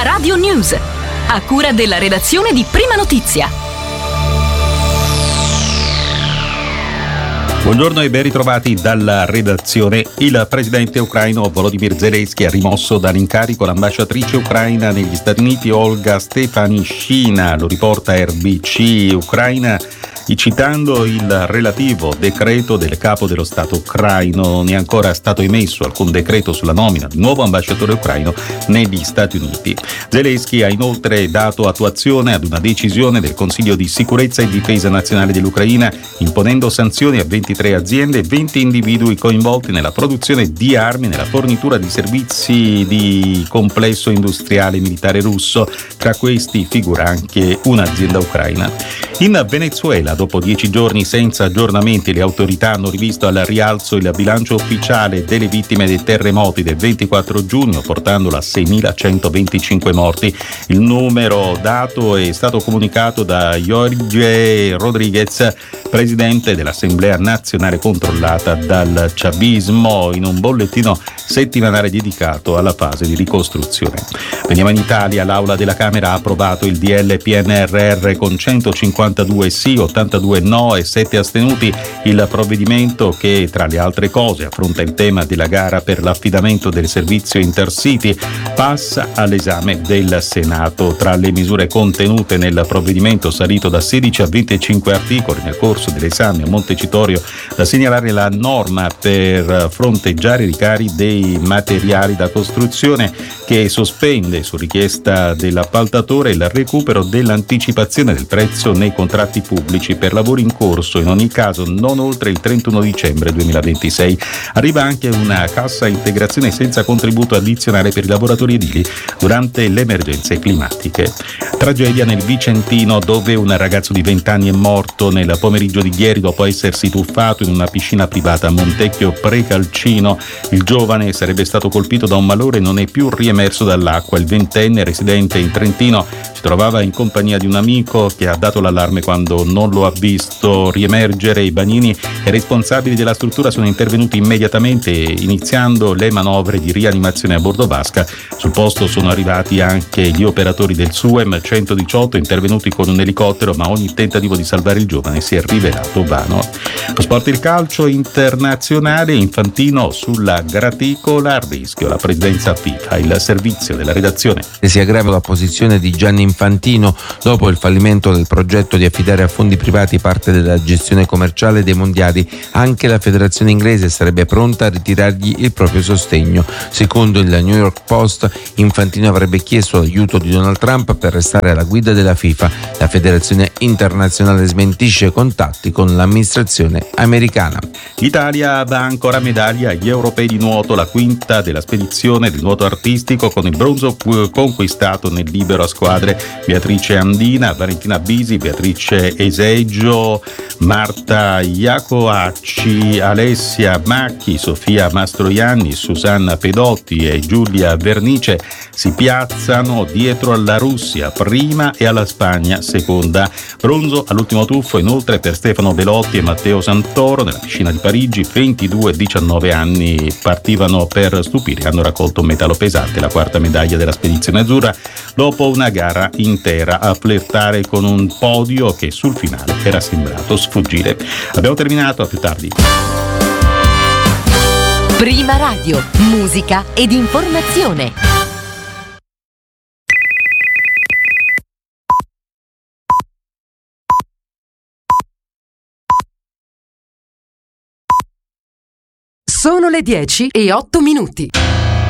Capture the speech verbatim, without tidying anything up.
Prima Radio News, a cura della redazione di Prima Notizia. Buongiorno e ben ritrovati dalla redazione. Il presidente ucraino Volodymyr Zelensky ha rimosso dall'incarico l'ambasciatrice ucraina negli Stati Uniti Olga Stefanishina, lo riporta R B C Ucraina, citando il relativo decreto del capo dello Stato ucraino. Non è ancora stato emesso alcun decreto sulla nomina di nuovo ambasciatore ucraino negli Stati Uniti. Zelensky ha inoltre dato attuazione ad una decisione del Consiglio di Sicurezza e Difesa Nazionale dell'Ucraina, imponendo sanzioni a ventitré aziende e venti individui coinvolti nella produzione di armi e nella fornitura di servizi di complesso industriale militare russo. Tra questi figura anche un'azienda ucraina. In Venezuela, dopo dieci giorni senza aggiornamenti, le autorità hanno rivisto al rialzo il bilancio ufficiale delle vittime dei terremoti del ventiquattro giugno, portandolo a seimilacentoventicinque morti. Il numero dato è stato comunicato da Jorge Rodriguez, presidente dell'Assemblea nazionale controllata dal chavismo, in un bollettino settimanale dedicato alla fase di ricostruzione. Veniamo in Italia. L'Aula della Camera ha approvato il D L P N R R con centocinquantadue sì, ottantadue no e sette astenuti. Il provvedimento, che tra le altre cose affronta il tema della gara per l'affidamento del servizio Intercity, passa all'esame del Senato. Tra le misure contenute nel provvedimento, salito da sedici a venticinque articoli nel corso dell'esame a Montecitorio, da segnalare la norma per fronteggiare i ricari dei materiali da costruzione, che sospende su richiesta dell'appaltatore il recupero dell'anticipazione del prezzo nei contratti pubblici per lavori in corso, in ogni caso non oltre il trentuno dicembre duemilaventisei. Arriva anche una cassa integrazione senza contributo addizionale per i lavoratori edili durante le emergenze climatiche. Tragedia nel Vicentino, dove un ragazzo di venti anni è morto nel pomeriggio di ieri dopo essersi tuffato in una piscina privata a Montecchio Precalcino. Il giovane sarebbe stato colpito da un malore e non è più riemerso dall'acqua. Il ventenne, residente in Trentino, si trovava in compagnia di un amico che ha dato l'allarme quando non lo ha visto riemergere. I bagnini e responsabili della struttura sono intervenuti immediatamente, iniziando le manovre di rianimazione a bordo vasca. Sul posto sono arrivati anche gli operatori del S U E M centodiciotto, intervenuti con un elicottero, ma ogni tentativo di salvare il giovane si è rivelato vano. Lo sport, il calcio internazionale, Infantino sulla graticola, a rischio la presidenza FIFA. Il servizio della redazione. Si aggrava la posizione di Gianni Infantino dopo il fallimento del progetto di affidare a fondi privati parte della gestione commerciale dei mondiali. Anche la federazione inglese sarebbe pronta a ritirargli il proprio sostegno. Secondo il New York Post, Infantino avrebbe chiesto l'aiuto di Donald Trump per restare alla guida della FIFA. La federazione internazionale smentisce contatti con l'amministrazione americana. L'Italia dà ancora medaglia agli europei di nuoto, la quinta della spedizione del nuoto artistico, con il bronzo conquistato nel libero a squadre. Beatrice Andina, Valentina Bisi, Beatrice Eseggio, Marta Iacoacci, Alessia Macchi, Sofia Mastroianni, Susanna Pedotti e Giulia Vernice si piazzano dietro alla Russia prima e alla Spagna seconda. Bronzo all'ultimo tuffo inoltre per Stefano Belotti e Matteo Santoro nella piscina di Parigi. ventidue e diciannove anni partivano per stupire, hanno raccolto un metallo pesante, la quarta medaglia della spedizione azzurra, dopo una gara intera a flirtare con un podio che sul finale era sembrato sfuggire. Abbiamo terminato, a più tardi. Prima Radio, musica ed informazione. Sono le dieci e otto minuti.